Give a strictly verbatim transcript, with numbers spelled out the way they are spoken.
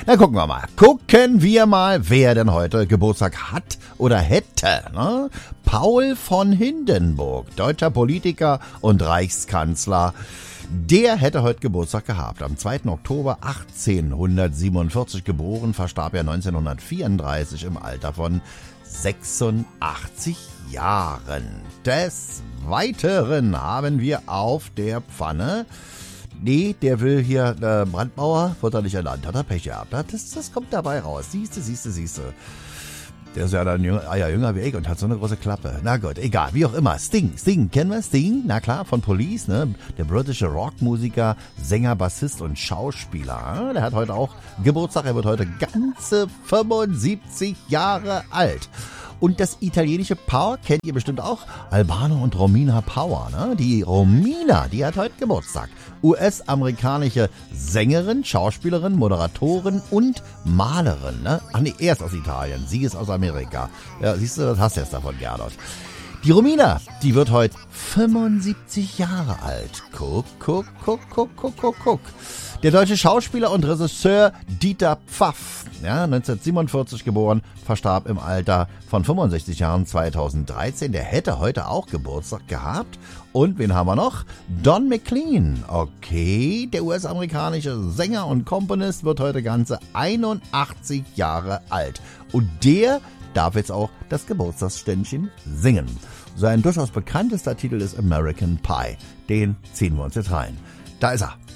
Na, gucken wir mal. Gucken wir mal, wer denn heute Geburtstag hat oder hätte. Ne? Paul von Hindenburg, deutscher Politiker und Reichskanzler. Der hätte heute Geburtstag gehabt. Am zweiten Oktober achtzehnhundertsiebenundvierzig geboren, verstarb er neunzehnhundertvierunddreißig im Alter von sechsundachtzig Jahren. Des Weiteren haben wir auf der Pfanne... Nee, der will hier äh, Brandmauer, wird er nicht ernannt, hat er Pech gehabt. Das, das kommt dabei raus. Siehste, siehste, siehste. Der ist ja dann jünger, ah ja, jünger wie ich und hat so eine große Klappe. Na gut, egal, wie auch immer. Sting, Sting, kennen wir Sting? Na klar, von Police, ne? Der britische Rockmusiker, Sänger, Bassist und Schauspieler. Der hat heute auch Geburtstag, er wird heute ganze fünfundsiebzig Jahre alt. Und das italienische Paar kennt ihr bestimmt auch, Albano und Romina Power. Ne? Die Romina, die hat heute Geburtstag. U S-amerikanische Sängerin, Schauspielerin, Moderatorin und Malerin. Ne? Ach nee, er ist aus Italien, sie ist aus Amerika. Ja, siehst du, das hast du jetzt davon, Gernot. Die Romina, die wird heute fünfundsiebzig Jahre alt. Guck, guck, guck, guck, guck, guck, guck. Der deutsche Schauspieler und Regisseur Dieter Pfaff, ja, neunzehnhundertsiebenundvierzig geboren, verstarb im Alter von fünfundsechzig Jahren zweitausenddreizehn. Der hätte heute auch Geburtstag gehabt. Und wen haben wir noch? Don McLean. Okay, der U S-amerikanische Sänger und Komponist wird heute ganze einundachtzig Jahre alt. Und der darf jetzt auch das Geburtstagsständchen singen. Sein durchaus bekanntester Titel ist American Pie. Den ziehen wir uns jetzt rein. Da ist er.